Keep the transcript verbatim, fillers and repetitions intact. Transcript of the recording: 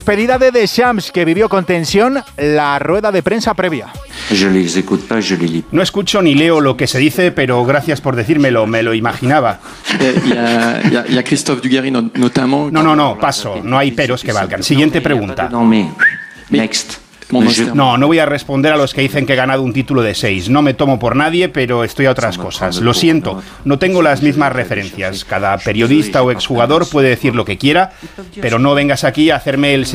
Despedida de Deschamps, que vivió con tensión la rueda de prensa previa. No escucho ni leo lo que se dice, pero gracias por decírmelo, me lo imaginaba. No, no, no, paso, no hay peros que valgan. Siguiente pregunta. Next. No, no voy a responder a los que dicen que he ganado un título de seis. No me tomo por nadie, pero estoy a otras cosas. Lo siento, no tengo las mismas referencias. Cada periodista o exjugador puede decir lo que quiera, pero no vengas aquí a hacerme el